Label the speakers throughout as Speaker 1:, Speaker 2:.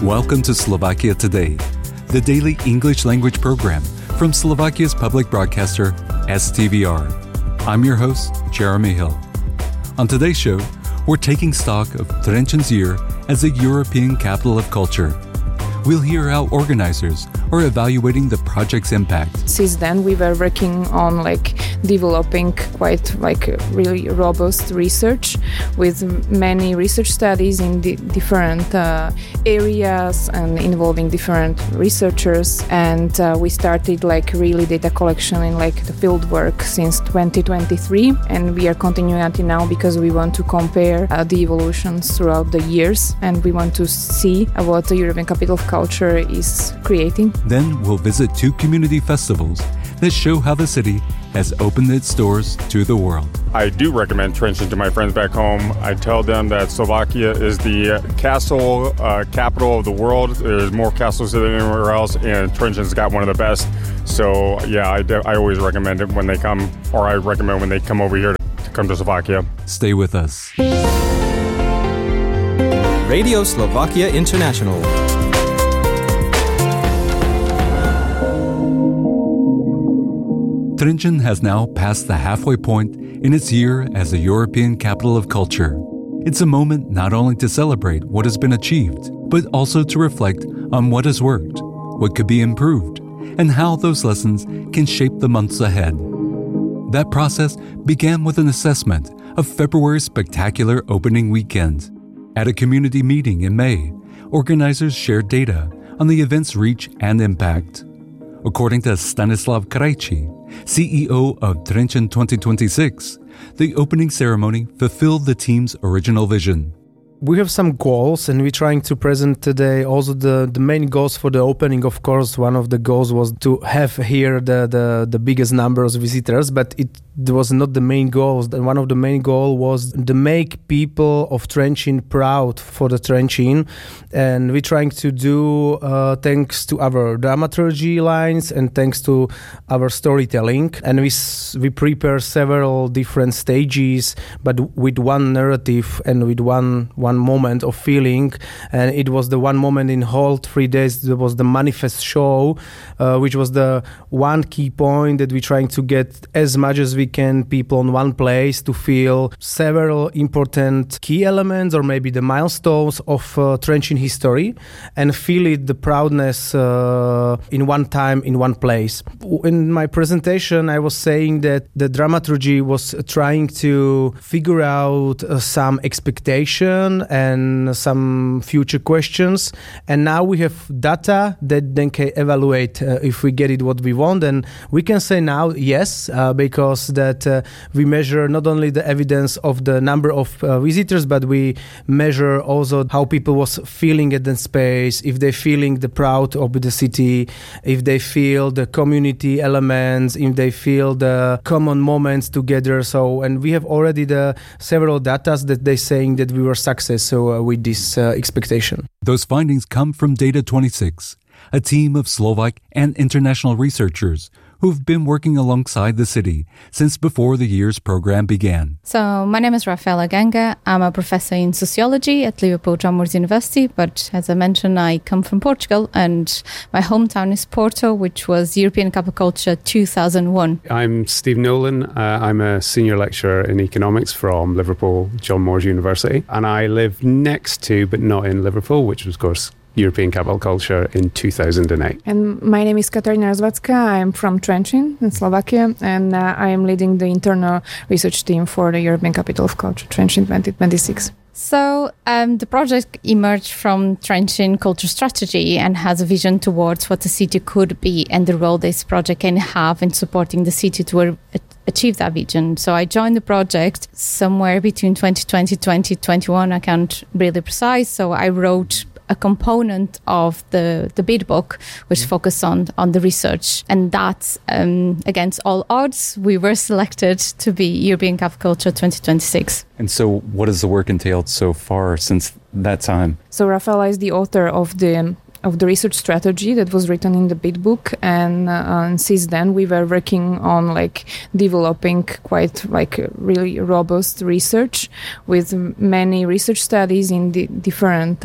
Speaker 1: Welcome to Slovakia Today, the daily English language program from Slovakia's public broadcaster, STVR. I'm your host, Jeremy Hill. On today's show, we're taking stock of Trenchen's year as a European capital of culture. We'll hear how organizers are evaluating the project's impact.
Speaker 2: Since then, we were working on developing quite really robust research with many research studies in different areas and involving different researchers. And we started really data collection in the field work since 2023, and we are continuing until now because we want to compare the evolutions throughout the years, and we want to see what the European Capital of Culture is creating.
Speaker 1: Then we'll visit 2 community festivals that show how the city has opened its doors to the world.
Speaker 3: I do recommend Trenčín to my friends back home. I tell them that Slovakia is the castle capital of the world. There's more castles than anywhere else, and Trenčín's got one of the best. So yeah, I always recommend it when they come, or I recommend when they come over here to come to Slovakia.
Speaker 1: Stay with us.
Speaker 4: Radio Slovakia International.
Speaker 1: Trenčín has now passed the halfway point in its year as a European capital of culture. It's a moment not only to celebrate what has been achieved, but also to reflect on what has worked, what could be improved, and how those lessons can shape the months ahead. That process began with an assessment of February's spectacular opening weekend. At a community meeting in May, organizers shared data on the event's reach and impact. According to Stanislav Krajčí, CEO of Trenčín 2026, the opening ceremony fulfilled the team's original vision.
Speaker 5: We have some goals, and we're trying to present today also the main goals for the opening. Of course, one of the goals was to have here the biggest numbers of visitors, but it was not the main goals. And one of the main goals was to make people of Trenčín proud for the Trenčín. And we're trying to do thanks to our dramaturgy lines and thanks to our storytelling. And we prepare several different stages, but with one narrative and with one moment of feeling. And it was the one moment in whole 3 days. There was the manifest show, which was the one key point that we're trying to get as much as we can people in one place to feel several important key elements or maybe the milestones of Trenčín history and feel it, the proudness in one time, in one place. In my presentation, I was saying that the dramaturgy was trying to figure out some expectation and some future questions, and now we have data that then can evaluate if we get it what we want. And we can say now yes, because that we measure not only the evidence of the number of visitors, but we measure also how people was feeling at the space, if they feeling the proud of the city, if they feel the community elements, if they feel the common moments together. So, and we have already the several data that they saying that we were successful with this expectation.
Speaker 1: Those findings come from Data 26, a team of Slovak and international researchers who've been working alongside the city since before the year's program began.
Speaker 6: So my name is Rafaela Ganga. I'm a professor in sociology at Liverpool John Moores University, but as I mentioned, I come from Portugal and my hometown is Porto, which was European Cup of Culture 2001.
Speaker 7: I'm Steve Nolan. I'm a senior lecturer in economics from Liverpool John Moores University, and I live next to, but not in Liverpool, which was, of course, European Capital Culture in 2008.
Speaker 2: And my name is Katarina Rozvacka. I'm from Trenčín in Slovakia, and I am leading the internal research team for the European Capital of Culture Trenčín 2026.
Speaker 6: So the project emerged from Trenčín Culture Strategy and has a vision towards what the city could be and the role this project can have in supporting the city to achieve that vision. So I joined the project somewhere between 2020 and 2021. I can't really precise. So I wrote a component of the bid book which focused on the research, and that against all odds we were selected to be European Cup of Culture 2026.
Speaker 8: And so what has the work entailed so far since that time?
Speaker 2: So Rafaela is the author of the of the research strategy that was written in the bid book, and since then we were working on developing quite really robust research with many research studies in different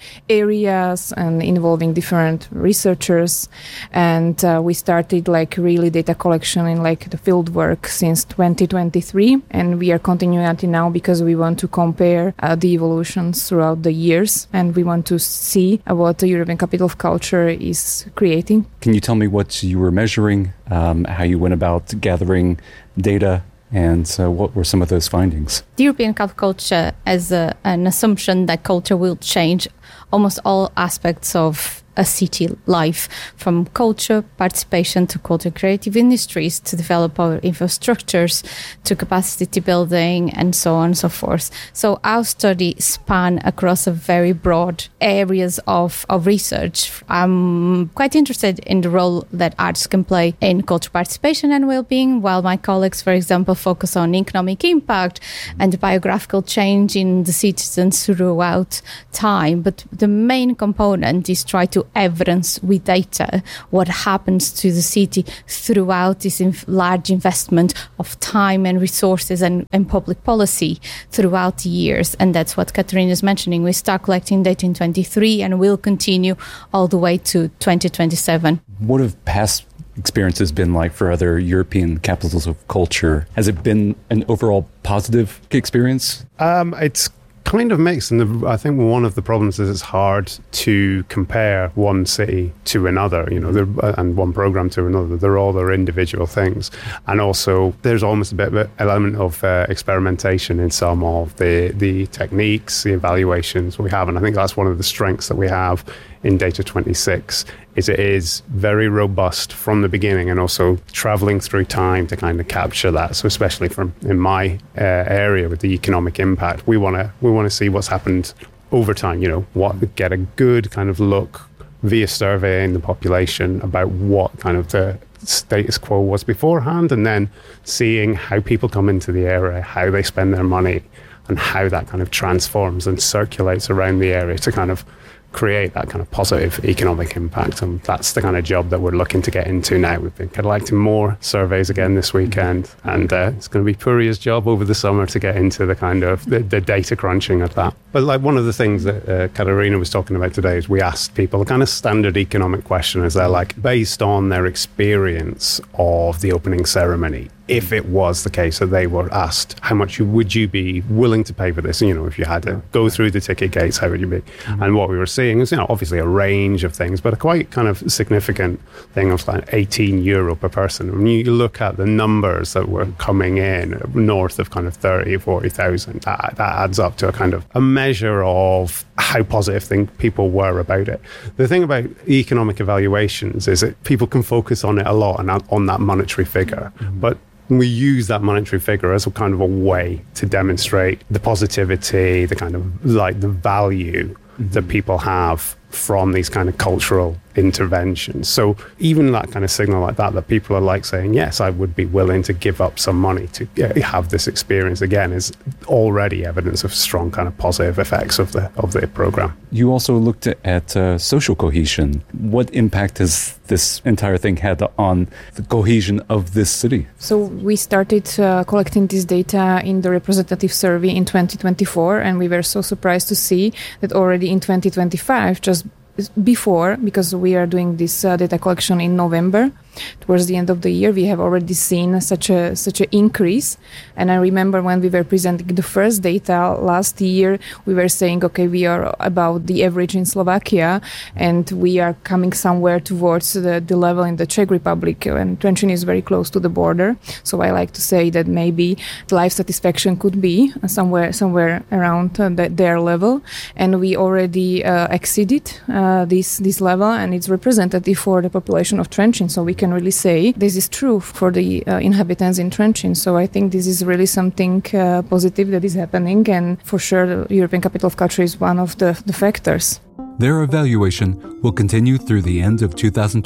Speaker 2: areas and involving different researchers, and we started really data collection in the field work since 2023, and we are continuing until now because we want to compare the evolutions throughout the years, and we want to see what the European Capital of Culture is creating.
Speaker 1: Can you tell me what you were measuring, how you went about gathering data, and what were some of those findings?
Speaker 6: The European Capital of Culture has an assumption that culture will change almost all aspects of a city life, from culture participation to culture creative industries, to develop our infrastructures, to capacity building, and so on and so forth. So our study span across a very broad areas of research. I'm quite interested in the role that arts can play in culture participation and well-being, while my colleagues, for example, focus on economic impact and the biographical change in the citizens throughout time. But the main component is try to evidence with data what happens to the city throughout this large investment of time and resources and public policy throughout the years. And that's what Katarina is mentioning. We start collecting data in 23 and will continue all the way to 2027.
Speaker 1: What have past experiences been like for other European capitals of culture? Has it been an overall positive experience?
Speaker 7: It's kind of mixed, and I think one of the problems is it's hard to compare one city to another, and one program to another. They're all their individual things, and also there's almost a bit of an element of experimentation in some of the techniques, the evaluations we have, and I think that's one of the strengths that we have in Data 26. It is very robust from the beginning, and also traveling through time to kind of capture that. So especially in my area with the economic impact, we want to see what's happened over time. Get a good kind of look via surveying the population about what kind of the status quo was beforehand, and then seeing how people come into the area, how they spend their money, and how that kind of transforms and circulates around the area to kind of create that kind of positive economic impact. And that's the kind of job that we're looking to get into now. We've been collecting more surveys again this weekend, and it's going to be Puria's job over the summer to get into the kind of the data crunching of that. But one of the things that Katarina was talking about today is we asked people a kind of standard economic question, is they're based on their experience of the opening ceremony, if it was the case that they were asked, how much would you be willing to pay for this? If you had to go through the ticket gates, how would you be? Mm-hmm. And what we were seeing is, obviously a range of things, but a quite kind of significant thing of €18 per person. When you look at the numbers that were coming in north of kind of 30 or 40,000, that adds up to a kind of a measure of how positive people were about it. The thing about economic evaluations is that people can focus on it a lot and on that monetary figure, mm-hmm. but we use that monetary figure as a kind of a way to demonstrate the positivity, the kind of the value mm-hmm. that people have from these kind of cultural interventions. So even that kind of signal like that people are saying, yes, I would be willing to give up some money to have this experience again, is already evidence of strong kind of positive effects of the program.
Speaker 1: You also looked at social cohesion. What impact has this entire thing had on the cohesion of this city?
Speaker 2: So we started collecting this data in the representative survey in 2024, and we were so surprised to see that already in 2025, just before, because we are doing this data collection in November, towards the end of the year, we have already seen such an increase. And I remember when we were presenting the first data last year, we were saying, okay, we are about the average in Slovakia, and we are coming somewhere towards the level in the Czech Republic, and Trenčín is very close to the border. So I like to say that maybe life satisfaction could be somewhere around their level, and we already exceeded this level, and it's representative for the population of Trenčín. So we can really say this is true for the inhabitants in Trenčín. So I think this is really something positive that is happening, and for sure the European Capital of Culture is one of the factors.
Speaker 1: Their evaluation will continue through the end of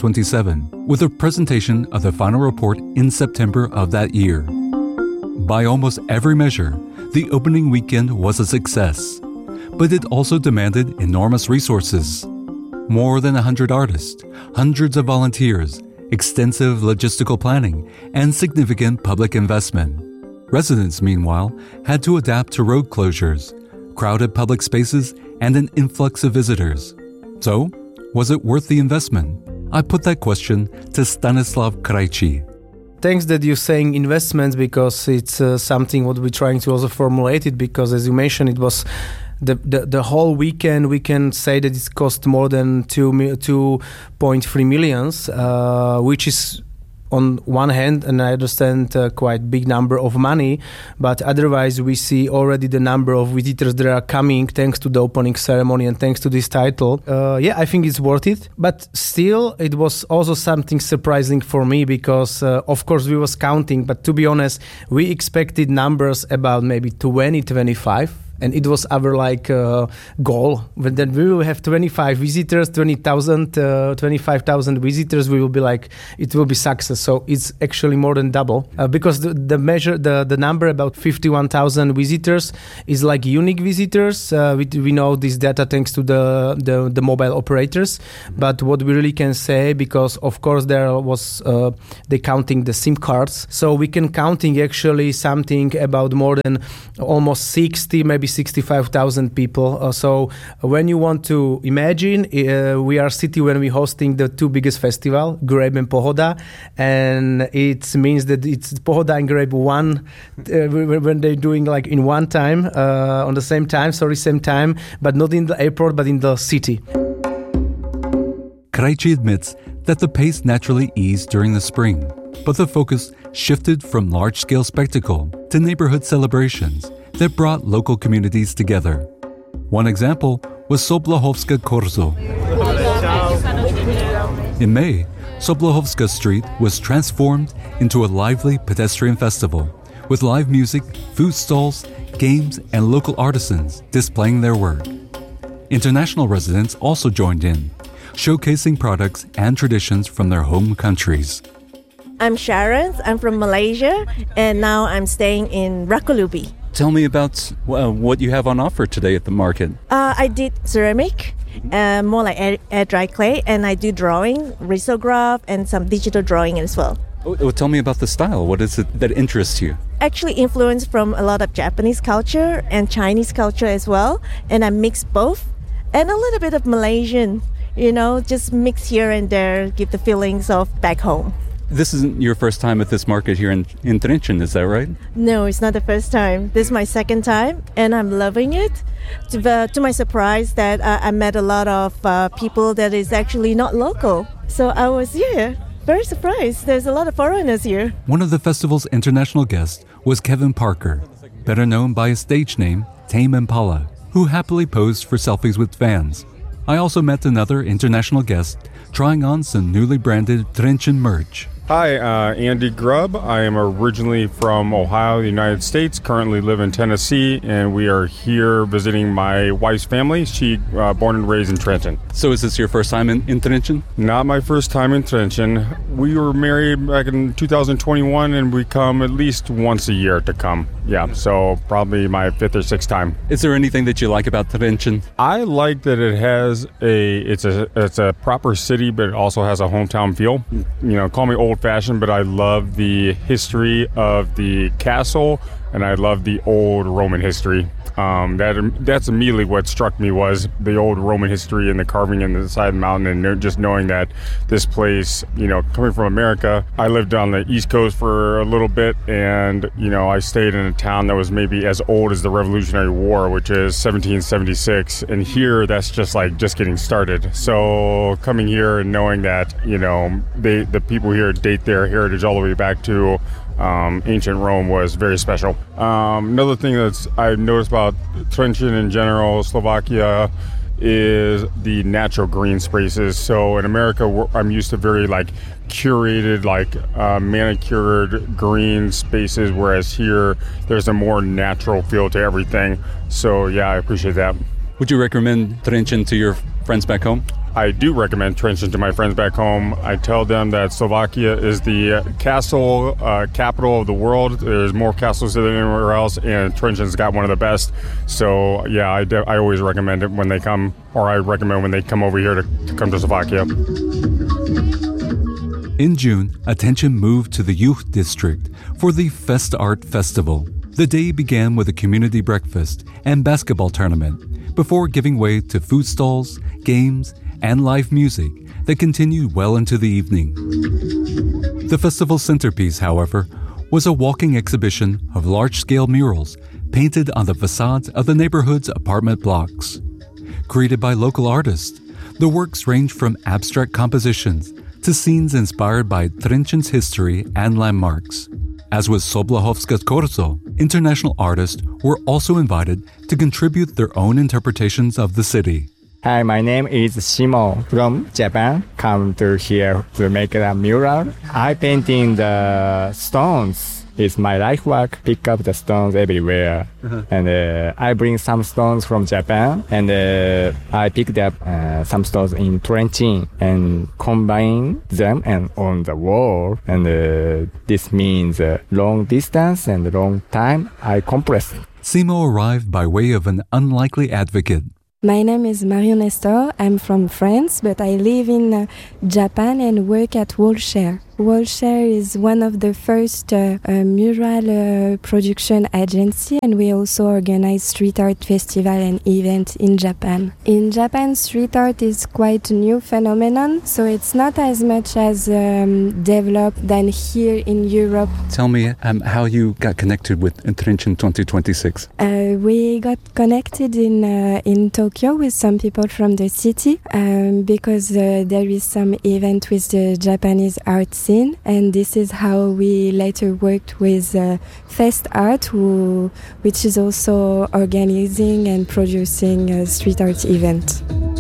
Speaker 1: 2027, with a presentation of the final report in September of that year. By almost every measure, the opening weekend was a success, but it also demanded enormous resources. More than 100 artists, hundreds of volunteers, extensive logistical planning, and significant public investment. Residents, meanwhile, had to adapt to road closures, crowded public spaces, and an influx of visitors. So, was it worth the investment? I put that question to Stanislav Krajci.
Speaker 5: Thanks that you're saying investments, because it's something what we're trying to also formulate it, because as you mentioned, it was the whole weekend. We can say that it cost more than 2.3 millions, which is on one hand, and I understand quite big number of money, but otherwise we see already the number of visitors that are coming thanks to the opening ceremony and thanks to this title. I think it's worth it, but still it was also something surprising for me, because of course we was counting, but to be honest, we expected numbers about maybe 20-25. And it was our goal. But then we will have 25 visitors, 25,000 visitors. We will be it will be success. So it's actually more than double, because the number about 51,000 visitors is unique visitors. We know this data thanks to the mobile operators. But what we really can say, because of course there was they counting the SIM cards, so we can counting actually something about more than almost 60, maybe 65,000 people. So when you want to imagine, we are a city when we're hosting the two biggest festival, Grape and Pohoda, and it means that it's Pohoda and Grape one when they're doing in one time, on the same time, but not in the airport, but in the city.
Speaker 1: Krajci admits that the pace naturally eased during the spring, but the focus shifted from large-scale spectacle to neighborhood celebrations that brought local communities together. One example was Soblochovska Korzo. In May, Soblochovska Street was transformed into a lively pedestrian festival with live music, food stalls, games, and local artisans displaying their work. International residents also joined in, showcasing products and traditions from their home countries.
Speaker 8: I'm Sharon, I'm from Malaysia, and now I'm staying in Rakulubi.
Speaker 1: Tell me about what you have on offer today at the market.
Speaker 8: I did ceramic, more like air dry clay, and I do drawing, risograph, and some digital drawing as well.
Speaker 1: Tell me about the style. What is it that interests you?
Speaker 8: Actually influenced from a lot of Japanese culture and Chinese culture as well, and I mix both, and a little bit of Malaysian, just mix here and there, give the feelings of back home.
Speaker 1: This isn't your first time at this market here in Trenčín, is that right?
Speaker 8: No, it's not the first time. This is my second time, and I'm loving it. To my surprise, that I met a lot of people that is actually not local. So I was, very surprised. There's a lot of foreigners here.
Speaker 1: One of the festival's international guests was Kevin Parker, better known by his stage name, Tame Impala, who happily posed for selfies with fans. I also met another international guest trying on some newly branded Trenčín merch.
Speaker 3: Hi, Andy Grubb. I am originally from Ohio, the United States, currently live in Tennessee, and we are here visiting my wife's family. She born and raised in Trenčín.
Speaker 1: So is this your first time in Trenčín?
Speaker 3: Not my first time in Trenčín. We were married back in 2021, and we come at least once a year to come. Yeah, so probably my fifth or sixth time.
Speaker 1: Is there anything that you like about Trenčín?
Speaker 3: I like that it has it's a proper city, but it also has a hometown feel. Call me old-fashioned, but I love the history of the castle, and I love the old Roman history. That's immediately what struck me, was the old Roman history and the carving in the side of the mountain, and just knowing that this place, coming from America, I lived on the East Coast for a little bit, and I stayed in a town that was maybe as old as the Revolutionary War, which is 1776, and here that's just getting started. So coming here and knowing that the people here date their heritage all the way back to ancient Rome was very special. Another thing that I've noticed about Trenčín in general, Slovakia, is the natural green spaces. So in America, I'm used to very curated, manicured green spaces, whereas here there's a more natural feel to everything. So yeah, I appreciate that.
Speaker 1: Would you recommend Trenčín to your friends back home?
Speaker 3: I do recommend Trenčín to my friends back home. I tell them that Slovakia is the castle capital of the world. There's more castles than anywhere else, and Trenčín's got one of the best. So, yeah, I always recommend it when they come, or I recommend when they come over here to come to Slovakia.
Speaker 1: In June, attention moved to the Youth District for the Festart Festival. The day began with a community breakfast and basketball tournament before giving way to food stalls, games, and live music that continued well into the evening. The festival centerpiece, however, was a walking exhibition of large-scale murals painted on the facades of the neighborhood's apartment blocks. Created by local artists, the works range from abstract compositions to scenes inspired by Trenčín's history and landmarks. As with Soblahovska Korzo, international artists were also invited to contribute their own interpretations of the city.
Speaker 9: Hi, my name is Shimo from Japan. Come to here to make a mural. I painting the stones. It's my life work. Pick up the stones everywhere. And I bring some stones from Japan. And I picked up some stones in Trenčín and combine them and on the wall. And this means long distance and long time. I compress.
Speaker 1: Simo arrived by way of an unlikely advocate.
Speaker 10: My name is Marion Nestor. I'm from France, but I live in Japan and work at Wallshare. Wallshare is one of the first mural production agency, and we also organize street art festival and event in Japan. In Japan, street art is quite a new phenomenon, so it's not as much as developed than here in Europe.
Speaker 1: Tell me how you got connected with Trenčín 2026.
Speaker 10: We got connected in Tokyo with some people from the city because there is some event with the Japanese art scene, and this is how we later worked with Festart, which is also organizing and producing a street art event.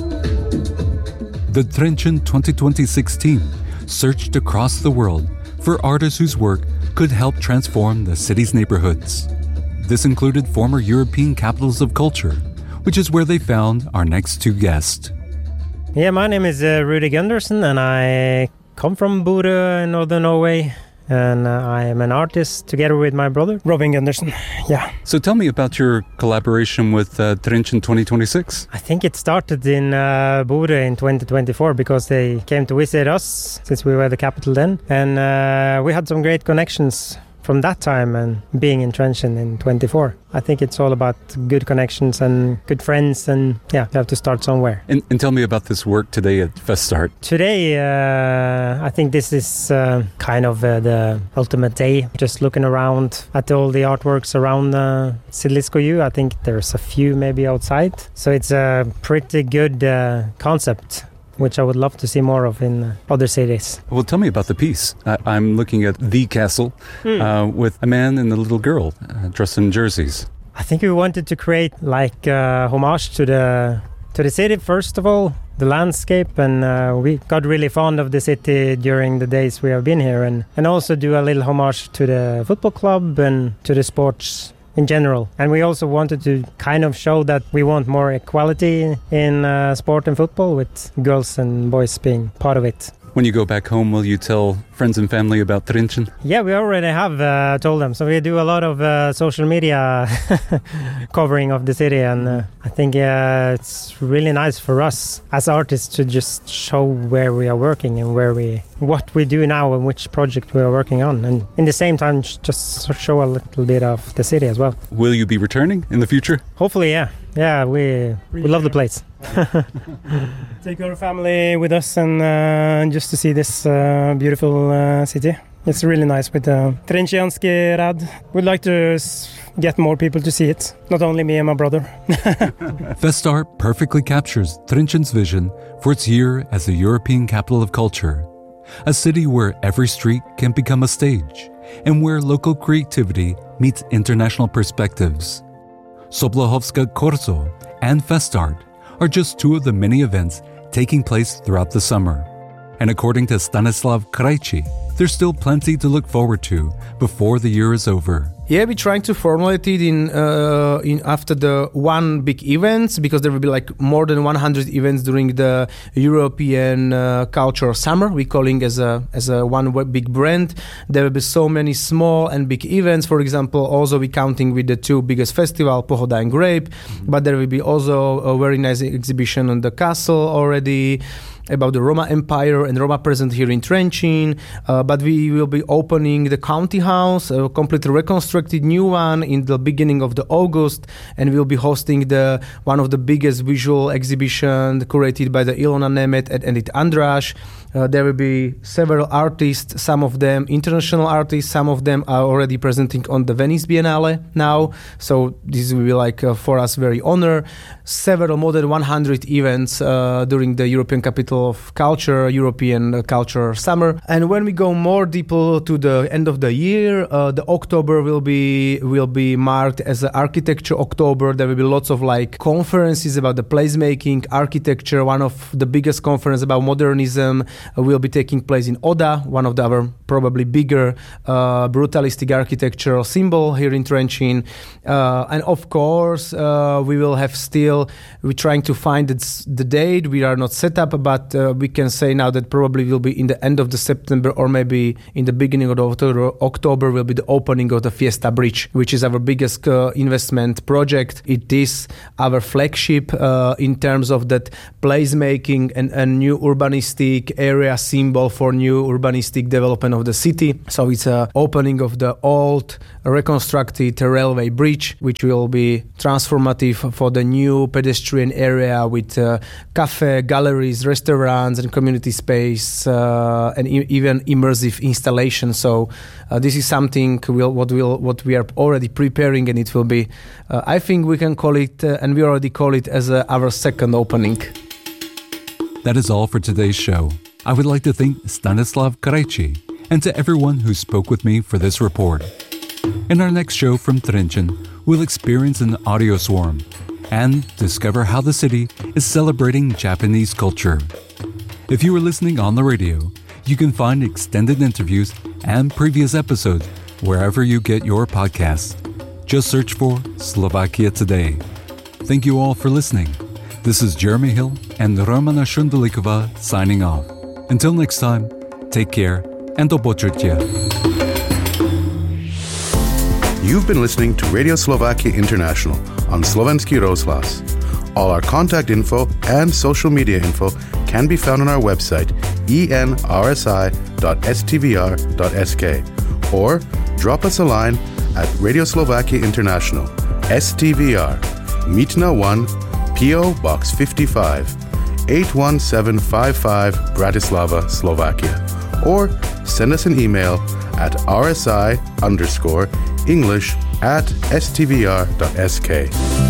Speaker 1: The Trenčín 2026 team searched across the world for artists whose work could help transform the city's neighborhoods. This included former European capitals of culture, which is where they found our next two guests.
Speaker 11: Yeah, my name is Rudy Gunderson, and I come from Bodø in northern Norway, and I am an artist together with my brother, Robin Gunderson. Yeah.
Speaker 1: So tell me about your collaboration with Trenčín 2026.
Speaker 11: I think it started in Bodø in 2024 because they came to visit us since we were the capital then, and we had some great connections from that time and being in Trenčín in 24. I think it's all about good connections and good friends, and yeah, you have to start somewhere.
Speaker 1: And tell me about this work today at Festart.
Speaker 11: Today, I think this is kind of the ultimate day. Just looking around at all the artworks around Silisco U. I think there's a few maybe outside. So it's a pretty good concept, which I would love to see more of in other cities.
Speaker 1: Well, tell me about the piece. I'm looking at the castle with a man and a little girl dressed in jerseys.
Speaker 11: I think we wanted to create like homage to the city, first of all, the landscape, and we got really fond of the city during the days we have been here, and also do a little homage to the football club and to the sports in general. And we also wanted to kind of show that we want more equality in sport and football, with girls and boys being part of it.
Speaker 1: When you go back home, will you tell friends and family about Trenčín?
Speaker 11: Yeah, we already have told them. So we do a lot of social media covering of the city, and I think it's really nice for us as artists to just show where we are working and what we do now and which project we are working on, and in the same time just show a little bit of the city as well.
Speaker 1: Will you be returning in the future?
Speaker 11: Hopefully, yeah. Yeah, we love the place. Take our family with us and just to see this beautiful city. It's really nice with the Trenčianski Rad. We'd like to get more people to see it, not only me and my brother.
Speaker 1: Festart perfectly captures Trenčín's vision for its year as the European capital of culture, a city where every street can become a stage and where local creativity meets international perspectives. Soblahovska Korzo and Festart are just two of the many events taking place throughout the summer. And according to Stanislav Krajčí, there's still plenty to look forward to before the year is over.
Speaker 5: Yeah, we're trying to formulate it in after the one big event, because there will be like more than 100 events during the European Culture Summer. We're calling as a one big brand. There will be so many small and big events. For example, also we're counting with the two biggest festivals, Pohoda and Grape, but there will be also a very nice exhibition on the castle already about the Roma Empire and Roma present here in Trenčín. But we will be opening the county house, a completely reconstructed new one in the beginning of the August, and we'll be hosting one of the biggest visual exhibition curated by the Ilona Nemet and Edith András. There will be several artists, some of them international artists, some of them are already presenting on the Venice Biennale now. So this will be like for us very honor. Several more than 100 events during the European Capital of Culture, European Culture Summer. And when we go more deeper to the end of the year, the October will be marked as an Architecture October. There will be lots of like conferences about the placemaking, architecture. One of the biggest conferences about modernism will be taking place in Oda, one of the other probably bigger brutalistic architectural symbol here in Trenčín. And of course, we will have we're trying to find the date. We are not set up, but we can say now that probably will be in the end of the September or maybe in the beginning of October will be the opening of the Fiesta Bridge, which is our biggest investment project. It is our flagship in terms of that placemaking and a new urbanistic area symbol for new urbanistic development of the city. So it's an opening of the old reconstructed railway bridge, which will be transformative for the new pedestrian area with cafe, galleries, restaurants and community space and even immersive installation. So this is something what we are already preparing, and it will be I think we can call it and we already call it as our second opening.
Speaker 1: That is all for today's show. I would like to thank Stanislav Krejci and to everyone who spoke with me for this report. In our next show from Trenčín, we'll experience an audio swarm and discover how the city is celebrating Japanese culture. If you are listening on the radio, you can find extended interviews and previous episodes wherever you get your podcasts. Just search for Slovakia Today. Thank you all for listening. This is Jeremy Hill and Romana Shundalikova signing off. Until next time, take care and do počutia.
Speaker 12: You've been listening to Radio Slovakia International on Slovenský rozhlas. All our contact info and social media info can be found on our website enrsi.stvr.sk or drop us a line at Radio Slovakia International, STVR, Mítna 1, P.O. Box 55, 81755, Bratislava, Slovakia. Or send us an email at rsi_English@stvr.sk.